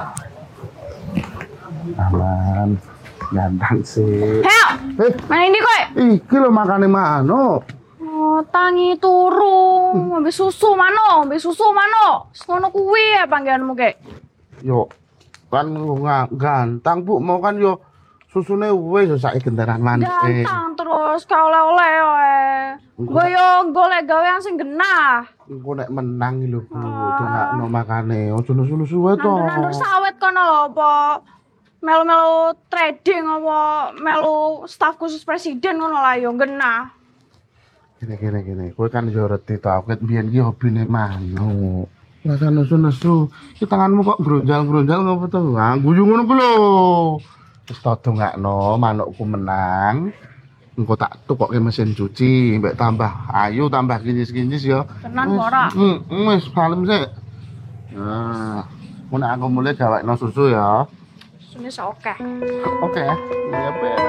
Aman. Ganteng sih. Heo, mana ini kowe? Iki lho makane mano. Oh, tangi turu. Ngombe susu mano, ngombe susu mano. Ngono kuwi ya panggilanmu kek. Yo kan ganteng Bu, mau kan yo susune wis saiki gendaran manis. Ganteng terus ka oleh-oleh wae. Nggo yo golek gawean sing genah. Engko nek menang lho Bu, dongakno makane. Ojo nusu-nusu wae to. Nandur sawit kono lho apa melu-melu trading apa melu staf khusus presiden ngono lah yo genah. Gini. Kowe kan yo reti to, aku biyen ki hobine mano. Rasa nesu-nesu, ki tanganmu kok gronjal-gronjal ngopo to? Ah, guyu ngono ku lho. Wis to dongakno manukku menang. Engko tak tukokke mesin cuci, mbek tambah ayu, tambah kinis-kinis ya. Tenan ora? Wis kalem sik. Nah, mun aku mulai gawekno susu ya. Sunis oke. Oke, ya.